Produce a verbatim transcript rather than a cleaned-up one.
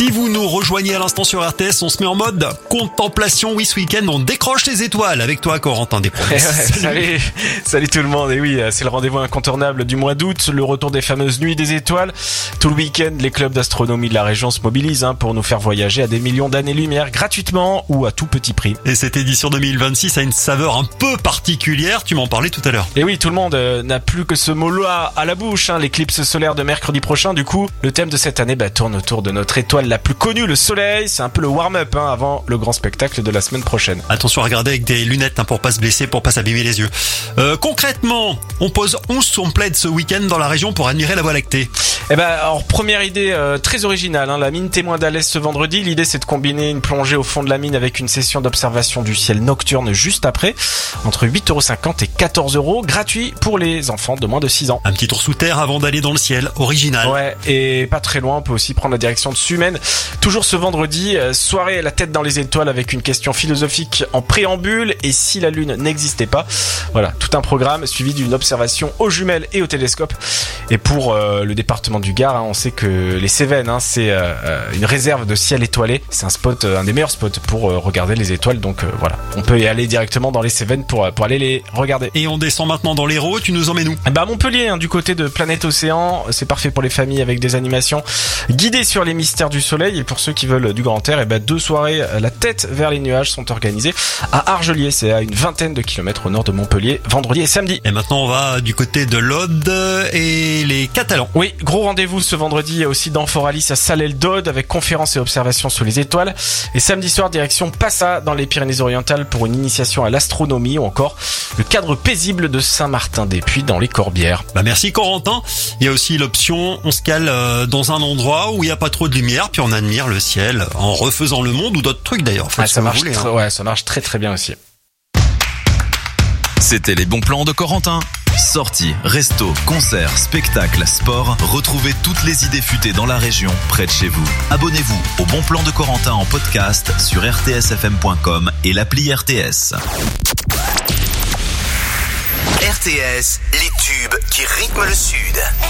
Si vous nous rejoignez à l'instant sur R T S, on se met en mode contemplation. Oui, ce week-end, on décroche les étoiles avec toi, Corentin des promesses. Ouais, salut, salut tout le monde. Et oui, c'est le rendez-vous incontournable du mois d'août, le retour des fameuses nuits des étoiles. Tout le week-end, les clubs d'astronomie de la région se mobilisent hein, pour nous faire voyager à des millions d'années-lumière gratuitement ou à tout petit prix. Et cette édition deux mille vingt-six a une saveur un peu particulière. Tu m'en parlais tout à l'heure. Et oui, tout le monde euh, n'a plus que ce mot-là à la bouche. Hein, l'éclipse solaire de mercredi prochain. Du coup, le thème de cette année bah, tourne autour de notre étoile la plus connue, le Soleil. C'est un peu le warm-up hein, avant le grand spectacle de la semaine prochaine. Attention à regarder avec des lunettes hein, pour pas se blesser, pour pas s'abîmer les yeux. Euh, concrètement, on pose onze complètes ce week-end dans la région pour admirer la Voie lactée. Eh ben, alors première idée euh, très originale, hein, la mine témoin d'Alès ce vendredi. L'idée c'est de combiner une plongée au fond de la mine avec une session d'observation du ciel nocturne juste après, entre huit euros cinquante et quatorze euros, gratuit pour les enfants de moins de six ans. Un petit tour sous terre avant d'aller dans le ciel, original. Ouais, et pas très loin, on peut aussi prendre la direction de Sumène. Toujours ce vendredi, euh, soirée la tête dans les étoiles avec une question philosophique en préambule et si la lune n'existait pas. Voilà, tout un programme suivi d'une observation aux jumelles et au télescope. Et pour euh, le département du Gard, hein, on sait que les Cévennes, hein, c'est euh, une réserve de ciel étoilé. C'est un spot, euh, un des meilleurs spots pour euh, regarder les étoiles. Donc euh, voilà, on peut y aller directement dans les Cévennes pour pour aller les regarder. Et on descend maintenant dans l'Hérault. Tu nous emmènes où ? Bah Montpellier, hein, du côté de Planète Océan, c'est parfait pour les familles avec des animations guidées sur les mystères du soleil. Et pour ceux qui veulent du grand air, et bah deux soirées la tête vers les nuages sont organisées à Argelier. C'est à une vingtaine de kilomètres au nord de Montpellier, vendredi et samedi. Et maintenant on va du côté de l'Aude et les Catalans. Oui, gros rendez-vous ce vendredi aussi dans Foralis à Salelles-d'Aude avec conférences et observations sur les étoiles. Et samedi soir, direction Passa dans les Pyrénées-Orientales pour une initiation à l'astronomie ou encore le cadre paisible de Saint-Martin-des-Puys dans les Corbières. Bah merci Corentin. Il y a aussi l'option, on se cale dans un endroit où il n'y a pas trop de lumière puis on admire le ciel en refaisant le monde ou d'autres trucs d'ailleurs. Ah, ça marche voulez, très, hein. Ouais, ça marche très très bien aussi. C'était les bons plans de Corentin. Sorties, restos, concerts, spectacles, sport. Retrouvez toutes les idées futées dans la région, près de chez vous. Abonnez-vous au Bon Plan de Corentin en podcast sur r t s f m point com et l'appli R T S. R T S, les tubes qui rythment le Sud.